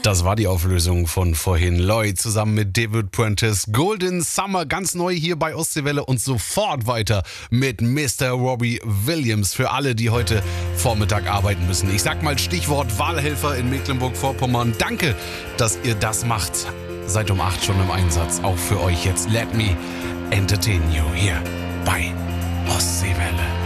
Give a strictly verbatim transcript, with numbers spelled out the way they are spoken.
Das war die Auflösung von vorhin. Lloyd zusammen mit David Prentice. Golden Summer, ganz neu hier bei Ostseewelle und sofort weiter mit Mister Robbie Williams. Für alle, die heute Vormittag arbeiten müssen. Ich sag mal Stichwort Wahlhelfer in Mecklenburg-Vorpommern. Danke, dass ihr das macht. Seid um acht schon im Einsatz. Auch für euch jetzt. Let me entertain you hier bei Ostseewelle.